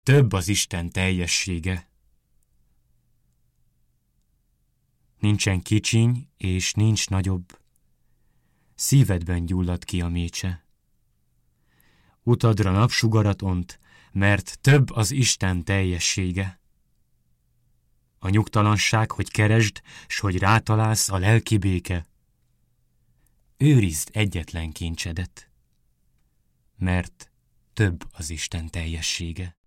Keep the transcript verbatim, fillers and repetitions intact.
több az Isten teljessége. Nincsen kicsiny, és nincs nagyobb, szívedben gyullad ki a mécse. Utadra napsugarat ont, mert több az Isten teljessége. A nyugtalanság, hogy keresd, s hogy rátalálsz a lelki béke. Őrizd egyetlen kincsedet, mert több az Isten teljessége.